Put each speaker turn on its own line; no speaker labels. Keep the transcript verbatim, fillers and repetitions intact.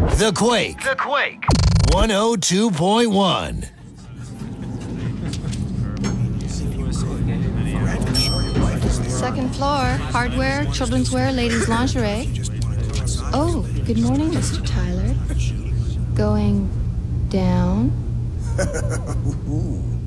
The Quake. The Quake. one oh two point one.
Second floor, hardware, children's wear, ladies' lingerie. Oh, good morning, Mister Tyler. Going down?